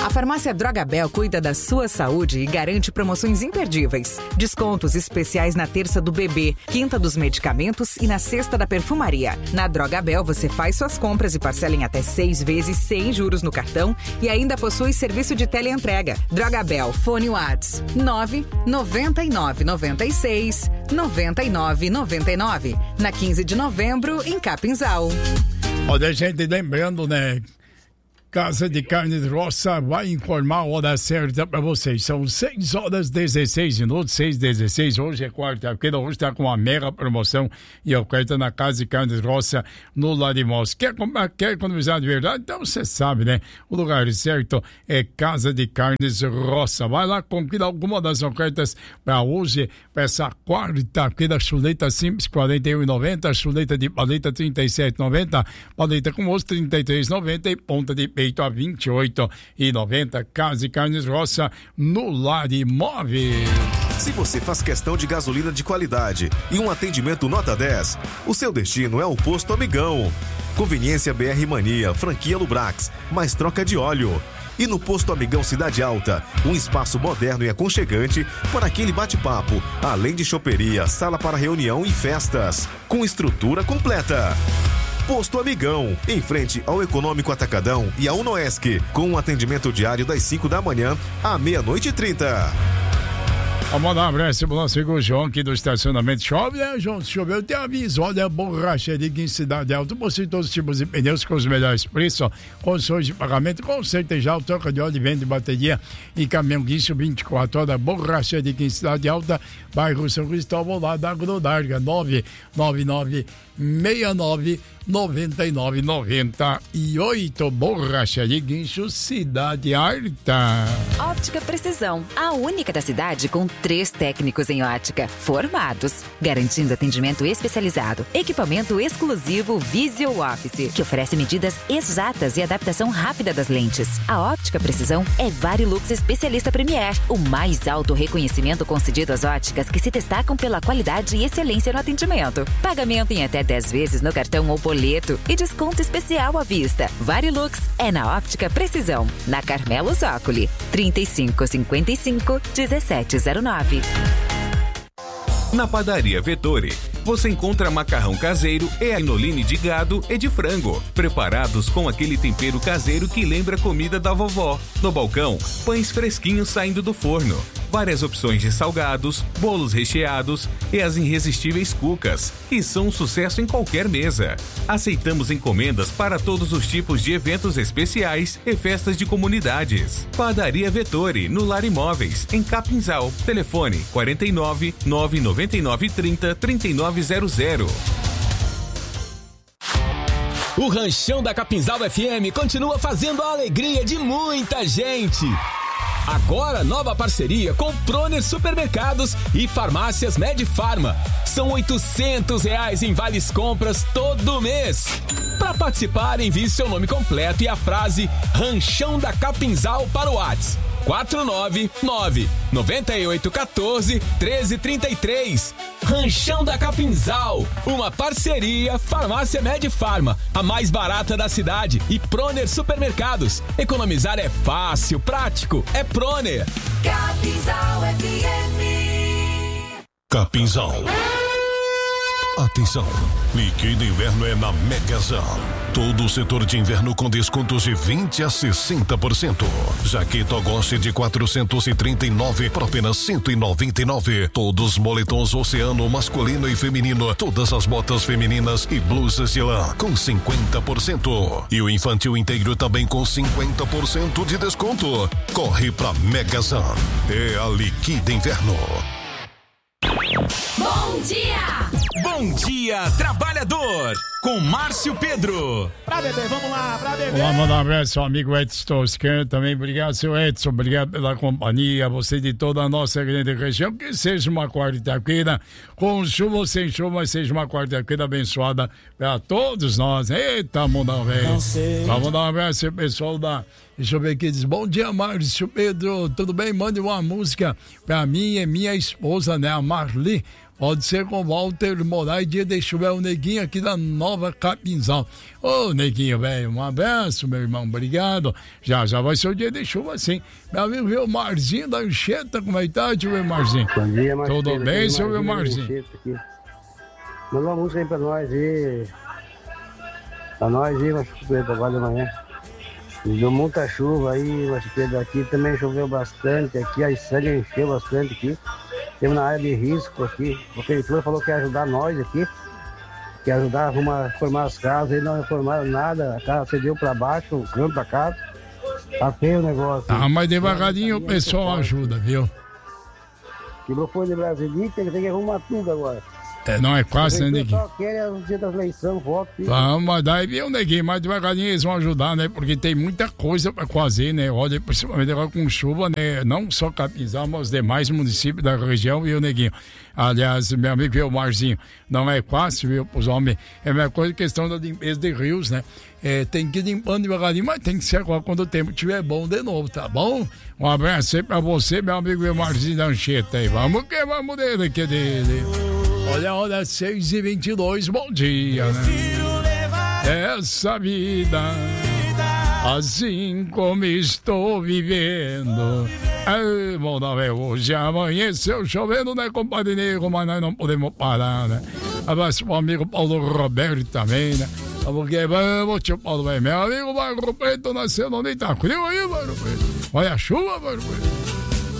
A farmácia Drogabel cuida da sua saúde e garante promoções imperdíveis. Descontos especiais na terça do bebê, quinta dos medicamentos e na sexta da perfumaria. Na Drogabel você faz suas compras e parcela em até 6 vezes sem juros no cartão e ainda possui serviço de teleentrega. Drogabel, fone Whats 999969999. Na 15 de novembro, em Capinzal. Olha, gente, lembrando, né? Casa de Carnes Roça vai informar a hora certa para vocês. São 6h16, 6h16. Hoje é quarta-feira, hoje está com uma mega promoção e oferta na Casa de Carnes Roça no Larimós. Quer comprar, quer economizar de verdade? Então você sabe, né? O lugar certo é Casa de Carnes Roça. Vai lá, confira alguma das ofertas para hoje, para essa quarta-feira. Chuleta simples, R$ 41,90. Chuleta de paleta, R$ 37,90. Paleta com osso, R$ 33,90. E ponta de peito a R$ 28,90. Casa e Carnes Roça no Lar Imóveis. Se você faz questão de gasolina de qualidade e um atendimento nota 10, o seu destino é o Posto Amigão. Conveniência BR Mania, franquia Lubrax, mais troca de óleo. E no Posto Amigão Cidade Alta, um espaço moderno e aconchegante para aquele bate-papo, além de choperia, sala para reunião e festas, com estrutura completa. Posto Amigão, em frente ao Econômico Atacadão e ao Unoesc, com um atendimento diário das 5 da manhã à 00:30. Vamos mandar um abraço pro nosso amigo João aqui do estacionamento. Chove, né, João? Choveu, tem aviso. Olha, borracharia em Cidade Alta. Possui todos os tipos de pneus com os melhores preços, condições de pagamento, conserto já, troca de óleo, venda de bateria e caminhão guincho 24 horas. Borracharia em Cidade Alta, bairro São Cristóvão, lá da Agrodarga, 999699998. Borracharia Guincho, Cidade Alta. Óptica Precisão, a única da cidade com 3 técnicos em ótica formados, garantindo atendimento especializado, equipamento exclusivo Visual Office, que oferece medidas exatas e adaptação rápida das lentes. A Óptica Precisão é Varilux especialista Premier, o mais alto reconhecimento concedido às óticas que se destacam pela qualidade e excelência no atendimento. Pagamento em até 10 vezes no cartão ou boleto e desconto especial à vista. Varilux é na Óptica Precisão, na Carmelo Zócoli, 3555-1709. Na Padaria Vettori, você encontra macarrão caseiro e anoline de gado e de frango, preparados com aquele tempero caseiro que lembra a comida da vovó. No balcão, pães fresquinhos saindo do forno, várias opções de salgados, bolos recheados e as irresistíveis cucas, que são um sucesso em qualquer mesa. Aceitamos encomendas para todos os tipos de eventos especiais e festas de comunidades. Padaria Vettori, no Lar Imóveis, em Capinzal. Telefone 49 999 30 3900. O Ranchão da Capinzal FM continua fazendo a alegria de muita gente. Agora, nova parceria com Proner Supermercados e Farmácias Medfarma. São R$800 em vales compras todo mês. Para participar, envie seu nome completo e a frase Ranchão da Capinzal para o WhatsApp 499-9814-1333. Ranchão da Capinzal, uma parceria Farmácia Medfarma, a mais barata da cidade, e Proner Supermercados. Economizar é fácil, prático, é Proner. Capinzal FM. Capinzal. Atenção, liquida inverno é na Megazão. Todo o setor de inverno com descontos de 20% a 60%. Jaqueta Ogoste de 439 por apenas 199. Todos moletons Oceano masculino e feminino. Todas as botas femininas e blusas de lã com 50%. E o infantil inteiro também com 50% de desconto. Corre pra Megazão. É a liquida inverno. Bom dia! Bom dia, trabalhador! Com Márcio Pedro. Pra beber, vamos lá, pra beber. Vamos mandar um abraço ao amigo Edson Toscano também. Obrigado, seu Edson. Obrigado pela companhia. Você de toda a nossa grande região. Que seja uma quarta-feira, com chuva ou sem chuva, mas seja uma quarta-feira abençoada para todos nós. Eita, mundão, velho. Vamos mandar um abraço ao pessoal da... Deixa eu ver aqui, diz, bom dia, Márcio Pedro, tudo bem? Mande uma música pra mim e minha esposa, né, a Marli. Pode ser com Walter Moraes, dia de chuva, o Neguinho aqui da Nova Capinzal. Ô, Neguinho, velho, um abraço, meu irmão, obrigado. Já vai ser o dia de chuva, sim. Meu amigo, viu, Marzinho da Anchieta, como é que tá, tio Marzinho? Bom dia, Marcinho. Tudo bem, seu Marzinho? Manda uma música aí pra nós aí. Pra nós aí, Macho Pedro, agora de manhã. Deu muita chuva aí, Macho Pedro, aqui também choveu bastante, aqui a Isânia encheu bastante aqui. Temos na área de risco aqui. A prefeitura falou que ia ajudar nós aqui, que ia ajudar a formar as casas, eles não reformaram nada, a casa cedeu pra baixo, o campo da casa. Tá feio o negócio. Ah, mas devagarinho o pessoal ajuda, viu? Quebrou folha de Brasília, tem que arrumar tudo agora. Não é quase, né, Neguinho? Só quer o dia das eleições, voto. Vamos, daí, viu, Neguinho? Mas devagarinho eles vão ajudar, né? Porque tem muita coisa pra fazer, né? Olha, principalmente agora com chuva, né? Não só Capinzal, mas os demais municípios da região, viu, Neguinho? Aliás, meu amigo, viu, Marzinho, não é fácil, viu, pros homens. É a mesma coisa questão da limpeza de rios, né? Tem que ir limpando devagarinho, mas tem que ser agora quando o tempo estiver bom de novo, tá bom? Um abraço aí pra você, meu amigo, viu, Marzinho da Anchieta aí. Vamos que vamos dele, que dele. Olha a hora, 6h22, bom dia, né? Essa vida, assim como estou vivendo. Ai, bom, não é hoje, amanheceu chovendo, né, compadre Nego, mas nós não podemos parar, né? Abraço pro amigo Paulo Roberto também, né? Porque vamos, tio Paulo, meu amigo Barro Preto nasceu no Itacuril aí, Barro Preto. Olha a chuva, Barro Preto.